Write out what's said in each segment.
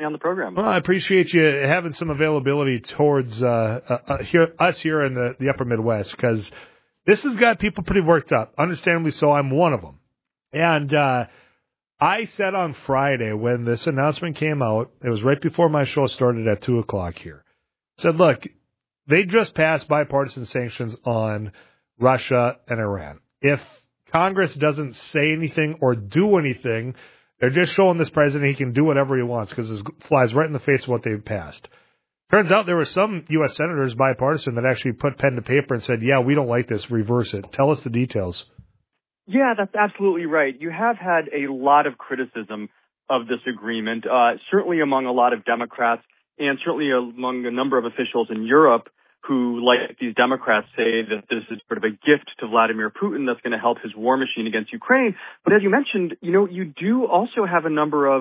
on the program. Well, I appreciate you having some availability towards us here in the upper Midwest, because this has got people pretty worked up. Understandably so. I'm one of them. And I said on Friday when this announcement came out, it was right before my show started at 2 o'clock here, said, look, they just passed bipartisan sanctions on Russia and Iran. If Congress doesn't say anything or do anything, they're just showing this president he can do whatever he wants because it flies right in the face of what they've passed. Turns out there were some U.S. senators, bipartisan, that actually put pen to paper and said, yeah, we don't like this, reverse it. Tell us the details. Yeah, that's absolutely right. You have had a lot of criticism of this agreement, certainly among a lot of Democrats and certainly among a number of officials in Europe who, like these Democrats, say that this is sort of a gift to Vladimir Putin that's going to help his war machine against Ukraine. But as you mentioned, you do also have a number of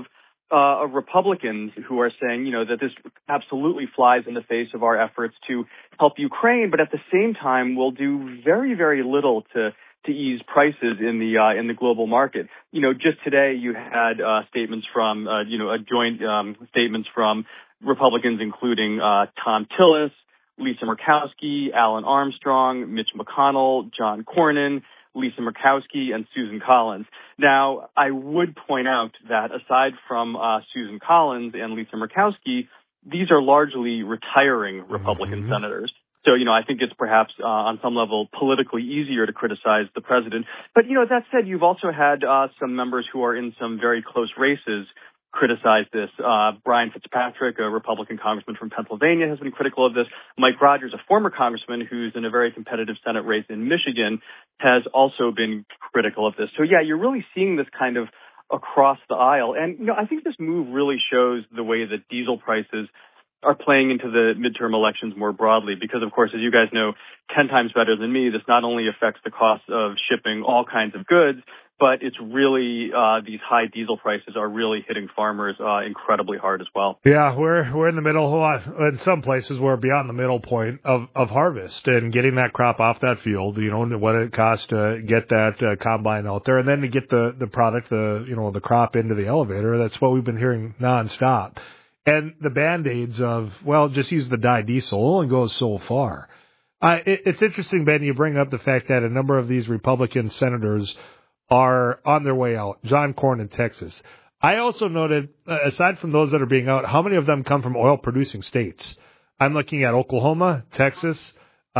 Republicans who are saying, that this absolutely flies in the face of our efforts to help Ukraine, but at the same time will do very, very little to ease prices in the global market. Just today you had statements from, joint statements from Republicans, including Tom Tillis, Lisa Murkowski, Alan Armstrong, Mitch McConnell, John Cornyn, Lisa Murkowski, and Susan Collins. Now, I would point out that aside from Susan Collins and Lisa Murkowski, these are largely retiring Republican senators. So, I think it's perhaps on some level politically easier to criticize the president. But, that said, you've also had some members who are in some very close races criticize this. Brian Fitzpatrick, a Republican congressman from Pennsylvania, has been critical of this. Mike Rogers, a former congressman who's in a very competitive Senate race in Michigan, has also been critical of this. So, yeah, you're really seeing this kind of across the aisle. And, I think this move really shows the way that diesel prices are playing into the midterm elections more broadly because, of course, as you guys know, 10 times better than me, this not only affects the cost of shipping all kinds of goods, but it's really these high diesel prices are really hitting farmers incredibly hard as well. Yeah, we're in the middle. In some places, we're beyond the middle point of harvest and getting that crop off that field. What it costs to get that combine out there, and then to get the product, the crop into the elevator. That's what we've been hearing nonstop. And the Band-Aids of, just use the dye diesel only goes so far. It's interesting, Ben, you bring up the fact that a number of these Republican senators are on their way out. John Cornyn in Texas. I also noted, aside from those that are being out, how many of them come from oil-producing states? I'm looking at Oklahoma, Texas,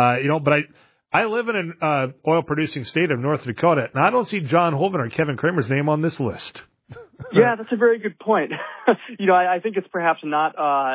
but I live in an oil-producing state of North Dakota, and I don't see John Hoeven or Kevin Kramer's name on this list. Yeah, that's a very good point. I think it's perhaps not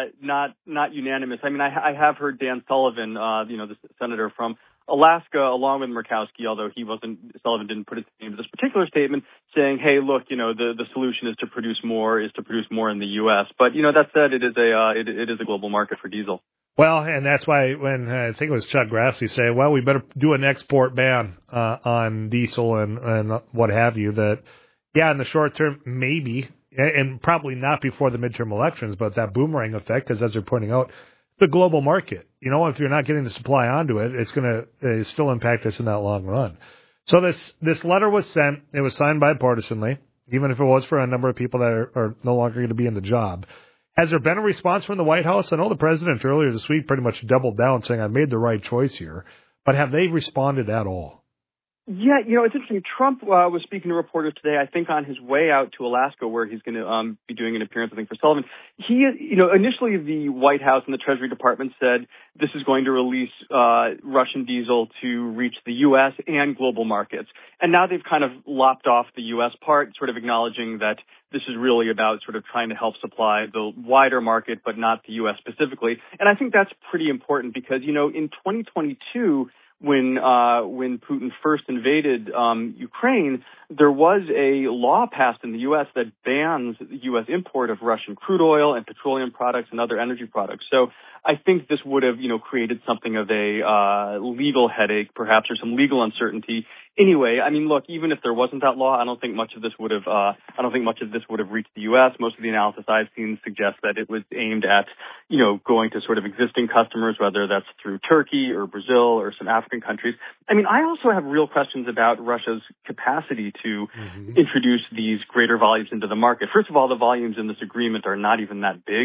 unanimous. I mean, I have heard Dan Sullivan, the senator from Alaska, along with Murkowski, although Sullivan didn't put his name to this particular statement, saying, hey, look, the solution is to produce more in the U.S. But, that said, it is a global market for diesel. Well, and that's why when I think it was Chuck Grassley say, we better do an export ban on diesel and what have you, that, yeah, in the short term, maybe, and probably not before the midterm elections, but that boomerang effect, because as they're pointing out, it's a global market. If you're not getting the supply onto it, it's going to still impact us in that long run. So this letter was sent. It was signed bipartisanly, even if it was for a number of people that are no longer going to be in the job. Has there been a response from the White House? I know the president earlier this week pretty much doubled down, saying I made the right choice here. But have they responded at all? Yeah, it's interesting. Trump was speaking to reporters today, I think on his way out to Alaska, where he's going to be doing an appearance, I think, for Sullivan. He, initially the White House and the Treasury Department said this is going to release Russian diesel to reach the U.S. and global markets. And now they've kind of lopped off the U.S. part, sort of acknowledging that this is really about sort of trying to help supply the wider market, but not the U.S. specifically. And I think that's pretty important because, in 2022, when Putin first invaded Ukraine, there was a law passed in the U.S. that bans U.S. import of Russian crude oil and petroleum products and other energy products. So I think this would have, created something of a legal headache, perhaps, or some legal uncertainty. Anyway, I mean, look, even if there wasn't that law, I don't think much of this would have reached the U.S. Most of the analysis I've seen suggests that it was aimed at, going to sort of existing customers, whether that's through Turkey or Brazil or some African countries. I mean, I also have real questions about Russia's capacity to introduce these greater volumes into the market. First of all, the volumes in this agreement are not even that big.